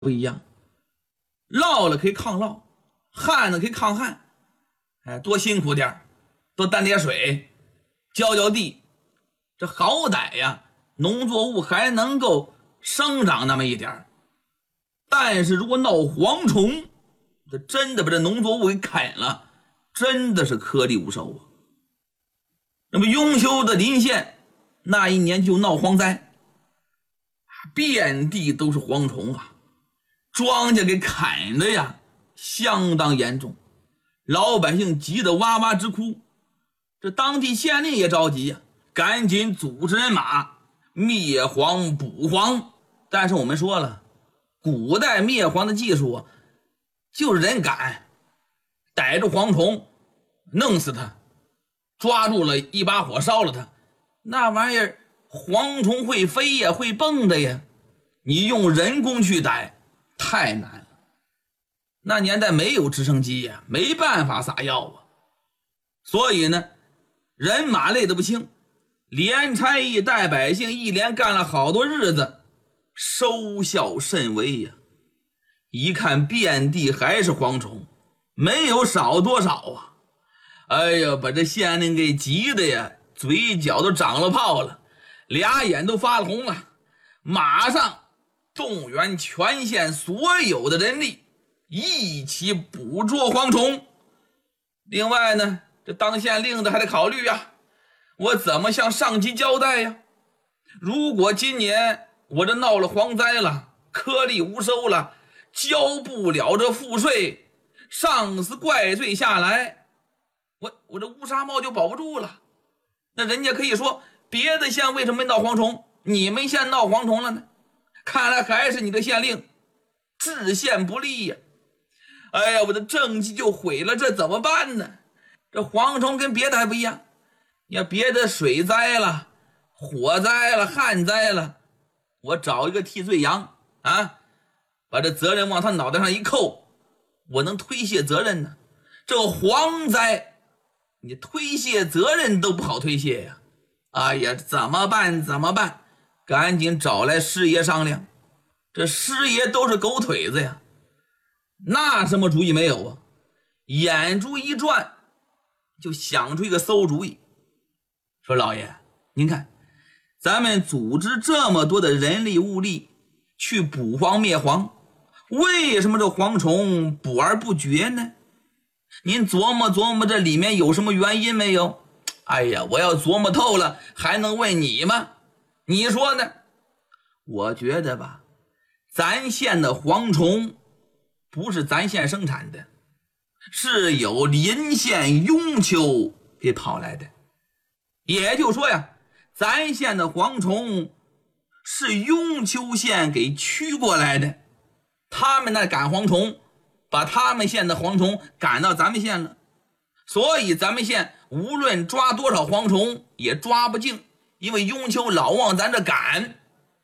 不一样，涝了可以抗涝，旱了可以抗旱，多辛苦点多担点水，浇浇地，这好歹呀，农作物还能够生长那么一点。但是如果闹蝗虫，这真的把这农作物给啃了，真的是颗粒无收啊。那么雍丘的临县那一年就闹蝗灾，遍地都是蝗虫啊，庄稼给砍的呀相当严重，老百姓急得哇哇直哭。这当地县令也着急呀，赶紧组织人马灭蝗捕蝗。但是我们说了，古代灭蝗的技术就是人赶，逮住蝗虫弄死它，抓住了一把火烧了它。那玩意儿蝗虫会飞呀，会蹦的呀，你用人工去逮太难了。那年代没有直升机呀，没办法撒药啊。所以呢，人马累得不轻，连差役带百姓一连干了好多日子，收效甚微呀。一看遍地还是蝗虫，没有少多少啊。哎呀，把这县令给急的呀，嘴角都长了泡了，俩眼都发了红了。马上动员全县所有的人力，一起捕捉蝗虫。另外呢，这当县令的还得考虑呀，我怎么向上级交代呀？如果今年我这闹了蝗灾了，颗粒无收了，交不了这赋税，上司怪罪下来，我这乌纱帽就保不住了。那人家可以说，别的县为什么没闹蝗虫，你们县闹蝗虫了呢？看来还是你的县令治县不力呀。哎呀，我的政绩就毁了，这怎么办呢？这蝗虫跟别的还不一样，你要别的水灾了，火灾了，旱灾了，我找一个替罪羊啊，把这责任往他脑袋上一扣，我能推卸责任呢。这蝗灾你推卸责任都不好推卸呀。哎呀，怎么办？赶紧找来师爷商量。这师爷都是狗腿子呀，那什么主意没有啊？眼珠一转，就想出一个馊主意，说老爷，您看咱们组织这么多的人力物力去捕蝗灭蝗，为什么这蝗虫捕而不绝呢？您琢磨琢磨这里面有什么原因没有？哎呀，我要琢磨透了还能问你吗？你说呢？我觉得吧，咱县的蝗虫不是咱县生产的，是有邻县雍丘给跑来的。也就是说呀，咱县的蝗虫是雍丘县给驱过来的，他们那赶蝗虫把他们县的蝗虫赶到咱们县了，所以咱们县无论抓多少蝗虫也抓不尽，因为雍丘老往咱这赶。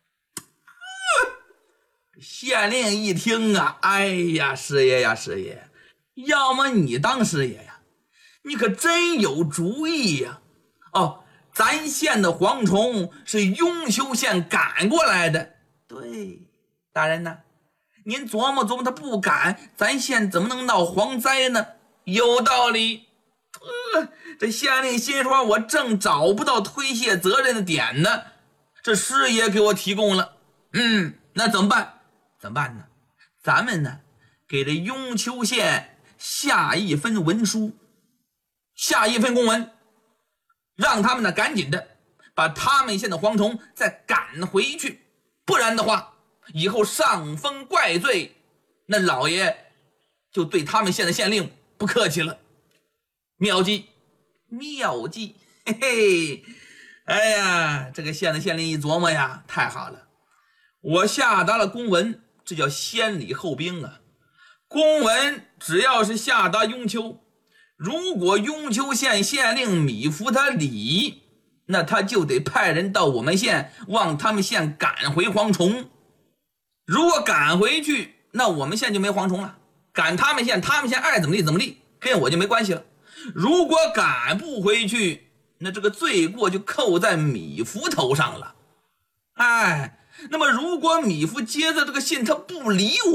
县令一听啊，哎呀，师爷呀，师爷，要么你当师爷呀，你可真有主意呀。哦，咱县的蝗虫是雍丘县赶过来的。对，大人呢，您琢磨琢磨，他不赶，咱县怎么能闹蝗灾呢？有道理。这县令心说，我正找不到推卸责任的点呢，这师爷给我提供了。那怎么办？怎么办呢？咱们呢，给这雍丘县下一份文书，下一份公文，让他们呢赶紧的把他们县的蝗虫再赶回去，不然的话，以后上峰怪罪，那老爷就对他们县的县令不客气了。妙计，嘿嘿！哎呀，这个县的县令一琢磨呀，太好了，我下达了公文，这叫先礼后兵啊。公文只要是下达雍丘，如果雍丘县县令米服他理，那他就得派人到我们县往他们县赶回蝗虫。如果赶回去，那我们县就没蝗虫了，赶他们县，他们县爱怎么地怎么地，跟我就没关系了。如果赶不回去，那这个罪过就扣在米服头上了。哎， 那么如果米夫接着这个信他不理我，